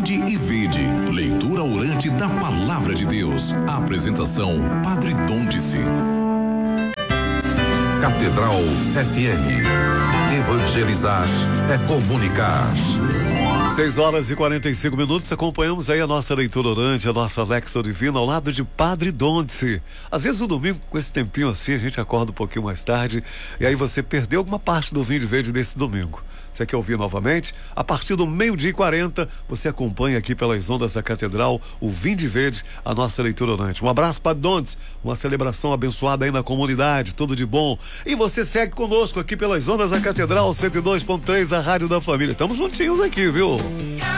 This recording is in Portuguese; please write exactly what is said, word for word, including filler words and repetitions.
Vinde e vede. Leitura orante da Palavra de Deus. Apresentação, Padre Dom-Dice. Catedral F M. Evangelizar é comunicar. seis horas e quarenta e cinco minutos, acompanhamos aí a nossa leitura orante, a nossa Lexo Divina, ao lado de Padre Dom-Dice. Às vezes o domingo, com esse tempinho assim, a gente acorda um pouquinho mais tarde, e aí você perdeu alguma parte do Vinde e Vede desse domingo. Você quer ouvir novamente? A partir do meio-dia e quarenta, você acompanha aqui pelas ondas da Catedral, o Vinde e Vede, a nossa leitura orante. Um abraço, Padre Dom-Dice, uma celebração abençoada aí na comunidade, tudo de bom. E você segue conosco aqui pelas ondas da Catedral, cento e dois ponto três, a Rádio da Família. Estamos juntinhos aqui, viu?